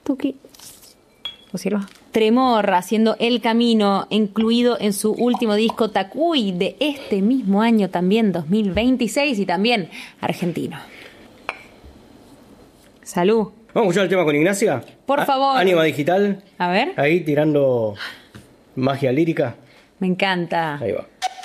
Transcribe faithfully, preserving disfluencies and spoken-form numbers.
Tuki. ¿O sirva? Tremor, haciendo El Camino, incluido en su último disco Tacuy de este mismo año también, dos mil veintiséis, y también argentino. Salud. Vamos a escuchar el tema con Ignacia. Por A- favor. Ánima Digital. A ver. Ahí tirando magia lírica. Me encanta. Ahí va.